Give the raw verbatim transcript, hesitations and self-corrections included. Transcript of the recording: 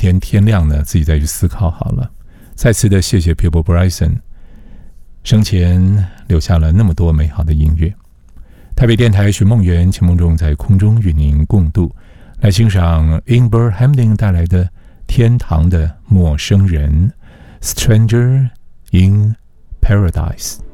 天天亮呢，自己再去思考好了。再次的谢谢 Peabo Bryson 生前留下了那么多美好的音乐。台北电台寻梦园，秦梦中在空中与您共度，来欣赏 Ingber Hamding 带来的《天堂的陌生人》 Stranger in Paradise。